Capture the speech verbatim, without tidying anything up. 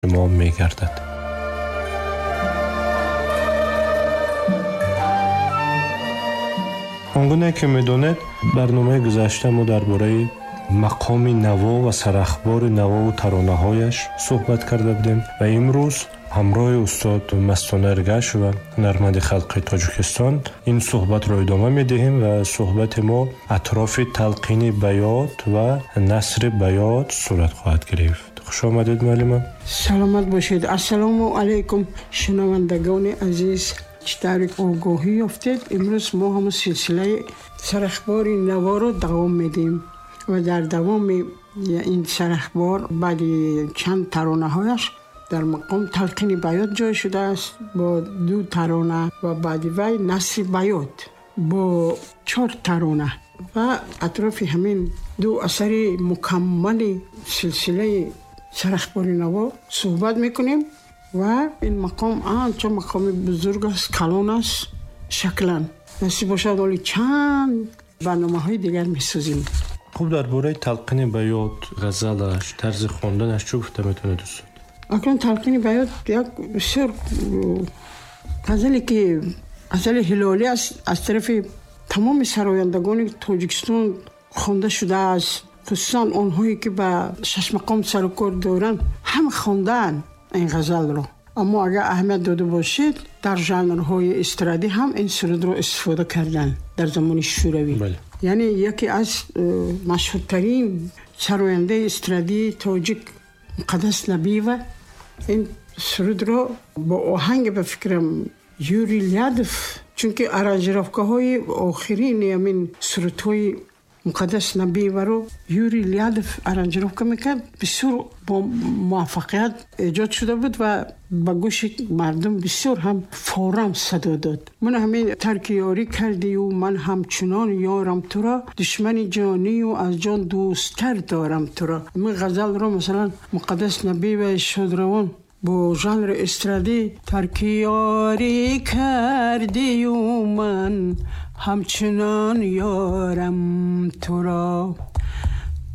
ما میگردد. آنگونه که میدونید برنامه گذشته ما درباره مقام نوا و سرخبار نوا و ترانه‌هایش صحبت کرده بودیم و امروز همراه استاد مستان ارگش و هنرمند خلقی تاجیکستان این صحبت را ادامه میدهیم و صحبت ما اطراف تلقین بیات و نثر بیات صورت خواهد گرفت. خوش آمدید معلم. سلامت باشید. السلام علیکم شنوندگان عزیز. چطوری آگاهی یافتید؟ امروز ما هم سلسله سرخبار نوا رو دوام میدیم و در دوام این سرخبار بعد چند ترانه هایش در مقام تلقین بیات جای شده است با دو ترانه و بعد وی نثر بیات با چهار ترانه و اطراف همین دو اثر مکمل سلسله سرخبار نوا صحبت میکنیم و این مقام آنچه مقام بزرگ است، کلان است شکلن. نصیب باشد ولی چند برنامه های دیگر میسازیم. خوب درباره تلقین بیات، غزلش، طرز خواندنش چه گفته میتونه دوست؟ اکنون تلقین بیات یک بسیار غزلی که غزل هلالی است از طرف تمام سرایندگان تاجیکستان خوانده شده است، خصوصا آنهایی که به شش مقام سر و کار دارن هم خواندن این غزل رو. اما اگر اهمیت داده باشید در ژانرهای استرادی هم این سرود رو استفاده کردن در زمان شوروی. بله. یعنی یکی از مشهورترین سراینده استرادی تاجیک مقدس نبیو این سرود رو با آهنگ به فکرم یوری لیادف، چون که ارانجировка های آخرین همین سرودهای مقدس نبیو رو یوری لیادف ارانجировка میکرد، بسیار با موفقیت ایجاد شده بود و با گوش مردم بسیار هم فورا صدا داد. من همین ترک یاری کردی و من همچنان یارم تو را، دشمن جانی و از جان دوست‌تر دارم تو را. این غزل رو مثلا مقدس نبیو شادروان با ژانر استرادی ترک یاری کردی و من همچنان یارم تو را